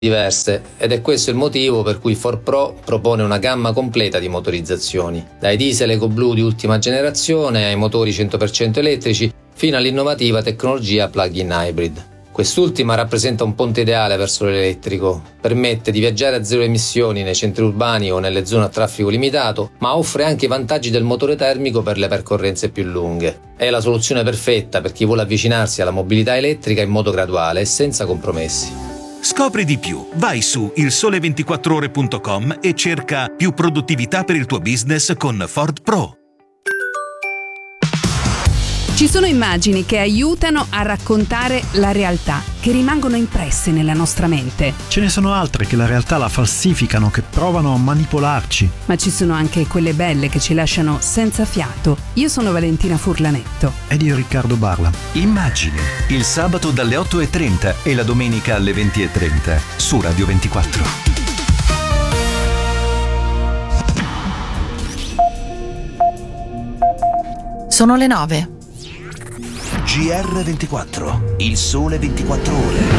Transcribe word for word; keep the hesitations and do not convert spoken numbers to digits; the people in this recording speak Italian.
diverse ed è questo il motivo per cui Ford Pro propone una gamma completa di motorizzazioni, dai diesel EcoBlue di ultima generazione ai motori cento per cento elettrici fino all'innovativa tecnologia plug-in hybrid. Quest'ultima rappresenta un ponte ideale verso l'elettrico, permette di viaggiare a zero emissioni nei centri urbani o nelle zone a traffico limitato, ma offre anche i vantaggi del motore termico per le percorrenze più lunghe. È la soluzione perfetta per chi vuole avvicinarsi alla mobilità elettrica in modo graduale e senza compromessi. Scopri di più. Vai su il sole ventiquattro ore punto com e cerca più produttività per il tuo business con Ford Pro. Ci sono immagini che aiutano a raccontare la realtà, che rimangono impresse nella nostra mente. Ce ne sono altre che la realtà la falsificano, che provano a manipolarci. Ma ci sono anche quelle belle che ci lasciano senza fiato. Io sono Valentina Furlanetto. Ed io Riccardo Barla. Immagini, il sabato dalle otto e trenta e la domenica alle venti e trenta su Radio ventiquattro. Sono le nove. G R ventiquattro, il sole ventiquattro ore.